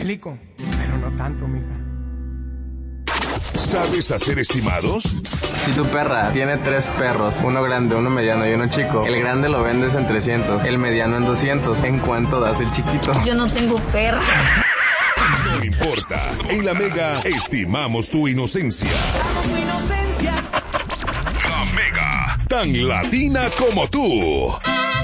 Angélico, pero no tanto, mija. ¿Sabes hacer estimados? Si tu perra tiene 3 perros, uno grande, uno mediano y uno chico, el grande lo vendes en 300, el mediano en 200. ¿En cuánto das el chiquito? Yo no tengo perra. No importa, en La Mega estimamos tu inocencia. La Mega, tan latina como tú.